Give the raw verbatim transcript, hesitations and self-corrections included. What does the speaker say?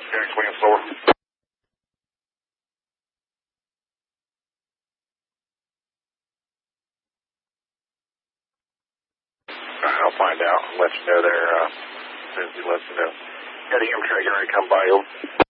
Phoenix Wind slower. Alright, I'll find out and let you know there uh, as soon as he lets me know. Got a Amtrak ready to come by you.